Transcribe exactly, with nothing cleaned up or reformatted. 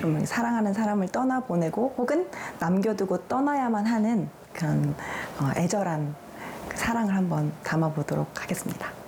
좀 사랑하는 사람을 떠나보내고 혹은 남겨두고 떠나야만 하는 그런 어, 애절한 사랑을 한번 담아보도록 하겠습니다.